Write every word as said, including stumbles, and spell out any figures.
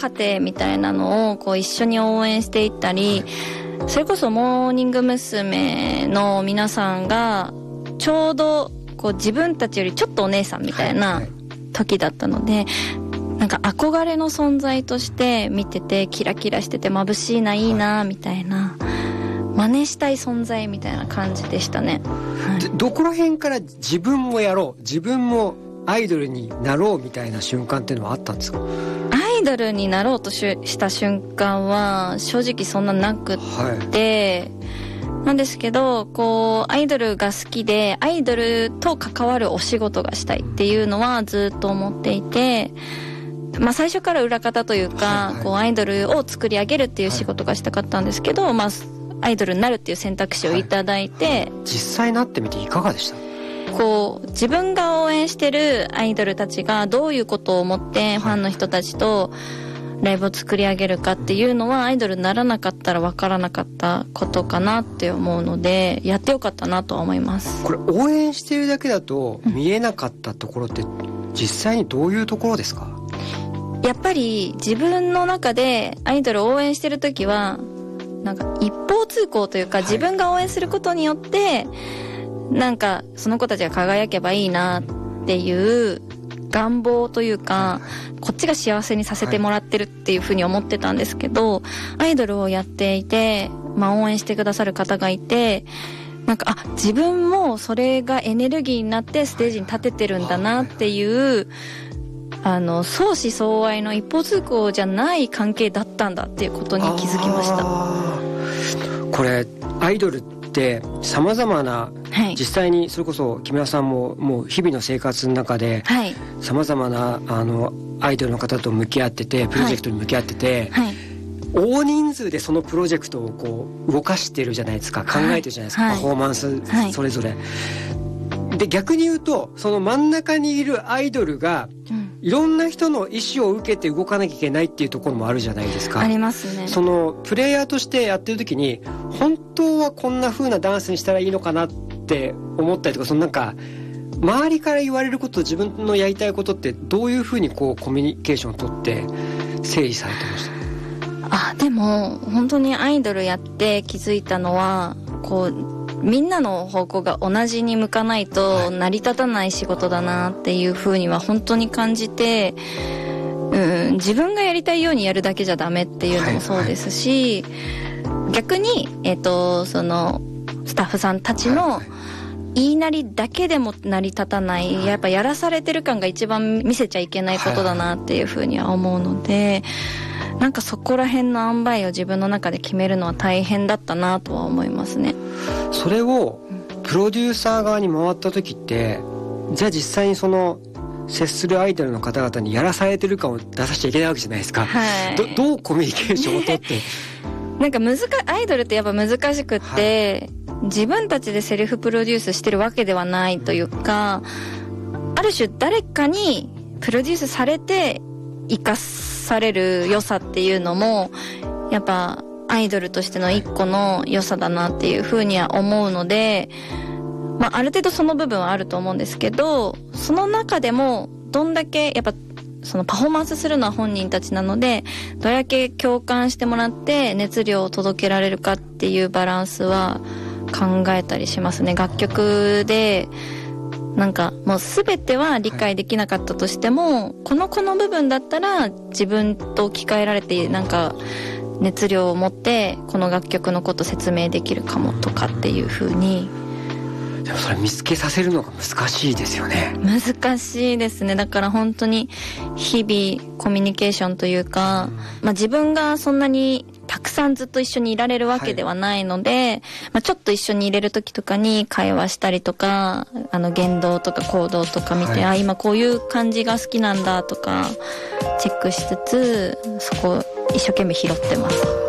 過程みたいなのをこう一緒に応援していったり、はい、それこそモーニング娘。の皆さんがちょうどこう自分たちよりちょっとお姉さんみたいな時だったので、はいはい、なんか憧れの存在として見てて、キラキラしてて眩しいな、いいなみたいな、真似したい存在みたいな感じでしたね、はい、 どこら辺から自分もやろう、自分もアイドルになろうみたいな瞬間っていうのはあったんですか？ アイドルになろうとしした瞬間は正直そんななくって、はい、なんですけど、こうアイドルが好きでアイドルと関わるお仕事がしたいっていうのはずっと思っていて、まあ、最初から裏方というか、はいはい、こうアイドルを作り上げるっていう仕事がしたかったんですけど、はい、まあアイドルになるっていう選択肢をいただいて、はいはい、 実際なってみていかがでした？ こう自分が応援してるアイドルたちがどういうことを思ってファンの人たちとライブを作り上げるかっていうのはアイドルにならなかったら分からなかったことかなって思うので、やってよかったなとは思います。 これ応援してるだけだと見えなかったところって実際にどういうところですか？ やっぱり自分の中でアイドルを応援してるときはなんか一方通行というか、自分が応援することによってなんかその子たちが輝けばいいなっていう願望というか、こっちが幸せにさせてもらってるっていうふうに思ってたんですけど、アイドルをやっていて、まあ応援してくださる方がいて、なんかあ自分もそれがエネルギーになってステージに立ててるんだなっていう、あの相思相愛の一方通行じゃない関係だったんだっていうことに気づきました。 これアイドルってさまざまな、はい、実際にそれこそ木村さんももう日々の生活の中でさまざまなあのアイドルの方と向き合ってて、プロジェクトに向き合ってて、はいはい、大人数でそのプロジェクトをこう動かしてるじゃないですか、考えてるじゃないですか、はい、パフォーマンスそれぞれ、はい、で逆に言うとその真ん中にいるアイドルが、うん、いろんな人の意思を受けて動かなきゃいけないっていうところもあるじゃないですか。 ありますね。 そのプレイヤーとしてやってる時に本当はこんな風なダンスにしたらいいのかなって思ったりとか、そのなんか周りから言われることと自分のやりたいことってどういう風にこうコミュニケーションを取って整理されてました？ あ、でも本当にアイドルやって気づいたのは、こうみんなの方向が同じに向かないと成り立たない仕事だなっていう風には本当に感じて、うん、自分がやりたいようにやるだけじゃダメっていうのもそうですし、はいはい、逆に、えーと、そのスタッフさんたちの言いなりだけでも成り立たない、はい、やっぱやらされてる感が一番見せちゃいけないことだなっていう風には思うので、なんかそこら辺の塩梅を自分の中で決めるのは大変だったなとは思いますね。 それをプロデューサー側に回った時って、じゃあ実際にその接するアイドルの方々にやらされてる感を出させちゃいけないわけじゃないですか、はい、ど, どうコミュニケーションをとってなんか難アイドルってやっぱ難しくって、はい、自分たちでセルフプロデュースしてるわけではないというか、うん、ある種誰かにプロデュースされて生かされる良さっていうのもやっぱアイドルとしての一個の良さだなっていうふうには思うので、まあ、ある程度その部分はあると思うんですけど、その中でもどんだけやっぱそのパフォーマンスするのは本人たちなので、どれだけ共感してもらって熱量を届けられるかっていうバランスは考えたりしますね。楽曲でなんかもう全ては理解できなかったとしても、はい、このこの部分だったら自分と置き換えられてなんか熱量を持ってこの楽曲のこと説明できるかもとかっていう風に。 でもそれ見つけさせるのが難しいですよね。 難しいですね。だから本当に日々コミュニケーションというか、まあ、自分がそんなにたくさんずっと一緒にいられるわけではないので、はい、まあ、ちょっと一緒にいれる時とかに会話したりとか、あの言動とか行動とか見て、はい、あ今こういう感じが好きなんだとかチェックしつつ、そこ一生懸命拾ってます。